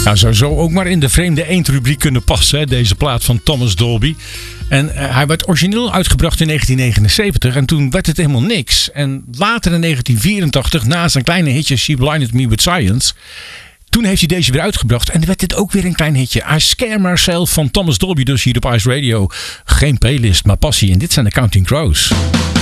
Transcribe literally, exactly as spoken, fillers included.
Nou, zou zo ook maar in de vreemde eendrubriek kunnen passen, hè, deze plaat van Thomas Dolby. En uh, hij werd origineel uitgebracht in negentien negenenzeventig en toen werd het helemaal niks. En later in negentien vierentachtig, na zijn kleine hitje She Blinded Me With Science, toen heeft hij deze weer uitgebracht en werd dit ook weer een klein hitje. I Scare Myself van Thomas Dolby, dus hier op Ice Radio. Geen playlist, maar passie. En dit zijn de Counting Crows.